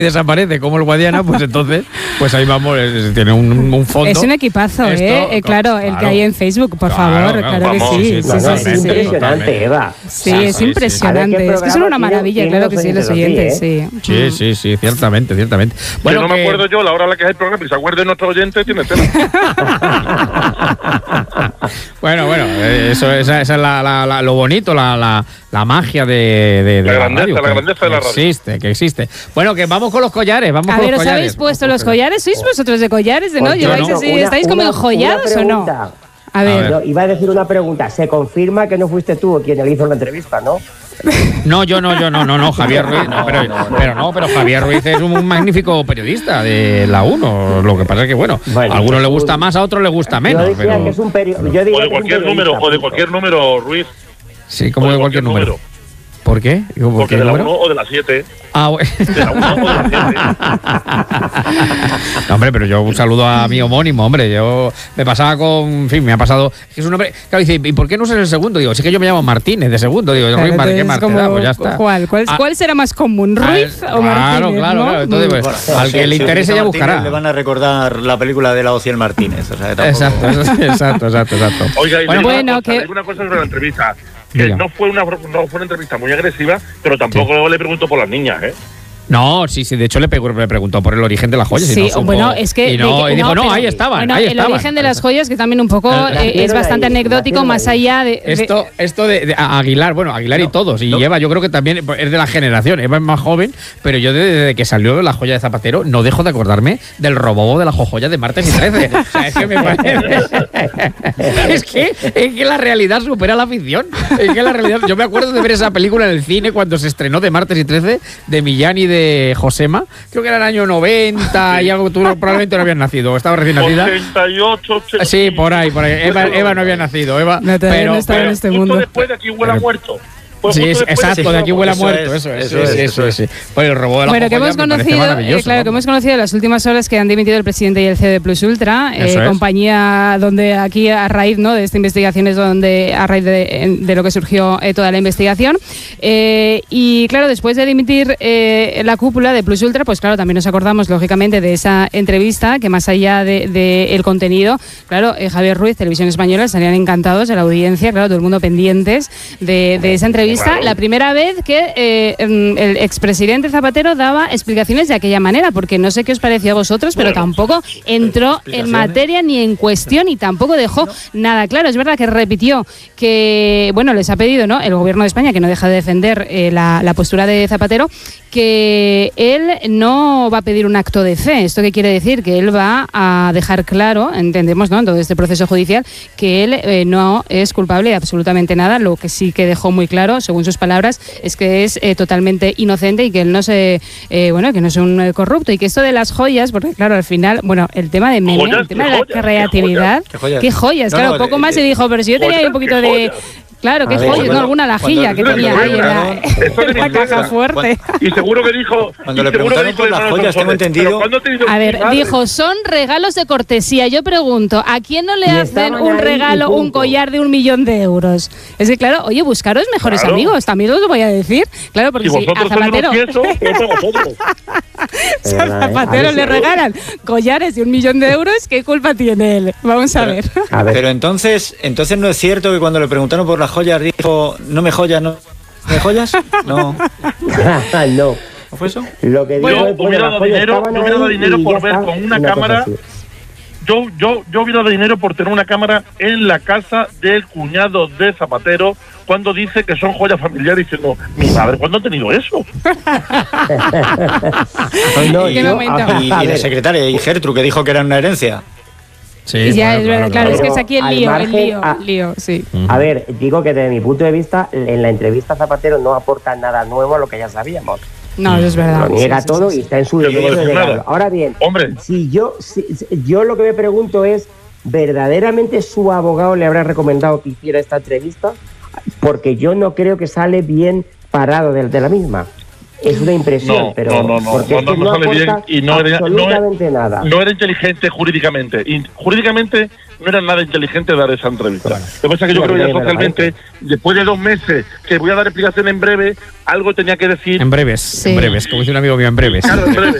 desaparece como el Guadiana, pues entonces, pues ahí vamos, tiene un fondo. Es un equipazo, claro, el que hay en Facebook, por favor, claro que sí. Es impresionante, Eva. Sí, es impresionante. Es que son una maravilla, claro que sí, los oyentes, sí. Sí, ciertamente. Bueno, no me acuerdo yo la hora a la que es el programa, y se acuerde nuestro oyente, tiene tela. Bueno, esa es lo bonito, la magia de la grandeza de la radio. Que existe. Bueno, que vamos con los collares, A ver, ¿os habéis puesto los collares? ¿Sois vosotros de collares? ¿No? ¿Lleváis así? ¿Estáis como enjollados o no? A ver. Iba a decir una pregunta. ¿Se confirma que no fuiste tú quien le hizo la entrevista, no? No, Javier Ruiz. Pero Javier Ruiz es un magnífico periodista de la 1. Lo que pasa es que, bueno, a algunos le gusta más, a otros le gusta menos. Yo decía que es un periodista. O de cualquier número, Ruiz. Sí, como de cualquier número. ¿Por qué? Porque de la 1 o de la 7. Ah, bueno. De la 1 o de la 7. No, hombre, pero yo un saludo a mi homónimo, hombre. Yo me pasaba me ha pasado. Es un hombre. Claro, dice, ¿y por qué no usas el segundo? Digo, sí que yo me llamo Martínez de segundo. Digo, Ruiz Martínez, pues ya está. ¿Cuál será más común, Ruiz o Martínez? Claro. Entonces, pues, al que le interese ya buscará. Le van a recordar la película de la Ociel Martínez. O sea, exacto. Oiga, y bueno, que una cosa sobre la entrevista. Que no fue una entrevista muy agresiva, pero tampoco le pregunto por las niñas, ¿eh? No, sí, de hecho le preguntó por el origen de las joyas. Sí, bueno, es que... Y dijo, ahí estaban. Bueno, el origen de las joyas, que también un poco es bastante anecdótico, más allá de... Esto de Aguilar, Aguilar y todos, y Eva, yo creo que también es de la generación, Eva es más joven, pero yo desde que salió la joya de Zapatero no dejo de acordarme del robobo de la joya de Martes y 13. O sea, es que me parece... es que la realidad supera la ficción. Es que la realidad... Yo me acuerdo de ver esa película en el cine cuando se estrenó de Martes y 13, de Millán y de Josema, creo que era el año 90 y algo que tú probablemente no habías nacido, estaba recién nacida. 88, 80. Sí, por ahí. Eva no había nacido, pero no estaba en este mundo. Después de Aquí huele a muerto. Sí, exacto, de Aquí huele a muerto, eso es. Pues el robot de la que hemos conocido, que hemos conocido en las últimas horas que han dimitido el presidente y el CEO de Plus Ultra, compañía donde aquí a raíz de esta investigación es donde a raíz de lo que surgió toda la investigación. Y claro, después de dimitir la cúpula de Plus Ultra, pues claro, también nos acordamos lógicamente de esa entrevista que más allá de el contenido, claro, Javier Ruiz, Televisión Española, estarían encantados de la audiencia, claro, todo el mundo pendientes de esa entrevista. La primera vez que el expresidente Zapatero daba explicaciones de aquella manera, porque no sé qué os pareció a vosotros, pero tampoco entró en materia ni en cuestión y tampoco dejó nada claro. Es verdad que repitió que, les ha pedido el gobierno de España, que no deja de defender la postura de Zapatero, que él no va a pedir un acto de fe. ¿Esto qué quiere decir? Que él va a dejar claro, entendemos, en todo este proceso judicial, que él no es culpable de absolutamente nada. Lo que sí que dejó muy claro, según sus palabras, es que es totalmente inocente y que él no que no es un corrupto, y que esto de las joyas, porque claro, al final, el tema de meme, el tema de la creatividad, ¿qué joyas? Claro, poco más se dijo, pero si yo tenía ahí un poquito de... Claro, qué joyas, alguna lajilla que tenía ahí en la caja fuerte. Y seguro que dijo... Cuando le preguntaron por las joyas, tengo entendido... A ver, dijo, son regalos de cortesía. Yo pregunto, ¿a quién no le hacen un regalo, un collar de 1 millón de euros? Es que claro, oye, buscaros mejores amigos, también os lo voy a decir. Claro, porque si a Zapatero... Si a Zapatero le regalan collares de 1 millón de euros, ¿qué culpa tiene él? Vamos a ver. Pero entonces no es cierto que cuando le preguntaron por las joyas dijo, no me joyas, no me joyas, no. No. ¿No fue eso? Lo que digo hubiera dado dinero por ver con una cámara. Yo hubiera dado dinero por tener una cámara en la casa del cuñado de Zapatero cuando dice que son joyas familiares, diciendo, mi madre, ¿cuándo ha tenido eso? Y la secretaria, y Gertrude, que dijo que era una herencia. Sí, ya es verdad, claro, es que es aquí el lío, sí. A ver, digo que desde mi punto de vista, en la entrevista Zapatero no aporta nada nuevo a lo que ya sabíamos. No, eso es verdad. Lo niega todo y está en su derecho de negarlo. Ahora bien, si yo lo que me pregunto es, ¿verdaderamente su abogado le habrá recomendado que hiciera esta entrevista? Porque yo no creo que sale bien parado de la misma. es una impresión, pero porque no sale bien y no nada. No era inteligente jurídicamente. Y jurídicamente no era nada inteligente dar esa entrevista. Lo que pasa es que yo creo que ya socialmente, después de 2 meses, que voy a dar explicación en breve, algo tenía que decir. En breves, como dice un amigo mío, en breves. Claro, en breve.